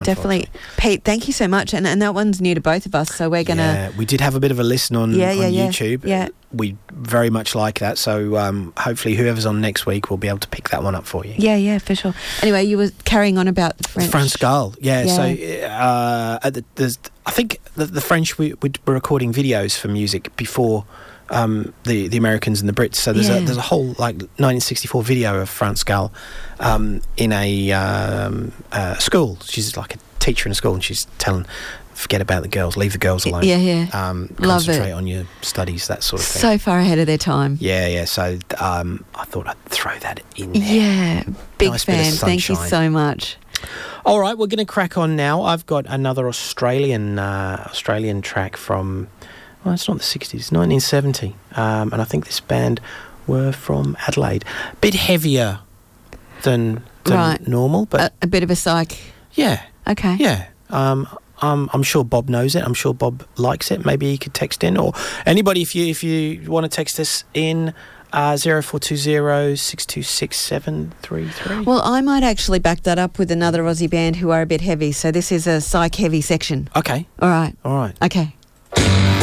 definitely. Pete, thank you so much. And that one's new to both of us, so we're going to... Yeah, we did have a bit of a listen on YouTube. Yeah. We very much like that, so hopefully whoever's on next week will be able to pick that one up for you. Yeah, for sure. Anyway, you were carrying on about the French. France Gall, so I think the French were recording videos for music before the Americans and the Brits. So there's a whole 1964 video of France Gall in a school. She's like a teacher in a school, and she's telling, forget about the girls, leave the girls alone. Concentrate on your studies, that sort of thing. So far ahead of their time. Yeah. So I thought I'd throw that in there. Yeah, big nice fan. Thank you so much. All right, we're going to crack on now. I've got another Australian track from, well, it's not the 60s, 1970. And I think this band were from Adelaide. A bit heavier than normal, but a bit of a psych. Yeah. Okay. Yeah. I'm sure Bob knows it. I'm sure Bob likes it. Maybe he could text in, or anybody, if you want to text us in, 0420 626 733. Well, I might actually back that up with another Aussie band who are a bit heavy. So this is a psych heavy section. Okay. All right. All right. Okay.